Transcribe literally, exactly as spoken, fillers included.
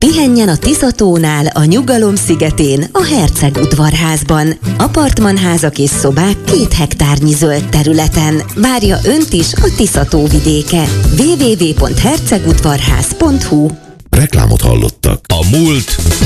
Pihenjen a Tiszatónál, a Nyugalom szigetén, a Herceg udvarházban. Apartmanházak és szobák két hektárnyi zöld területen. Várja önt is a Tiszató vidéke. double-u double-u double-u pont hercegudvarház pont hu. Reklámot hallottak. A múlt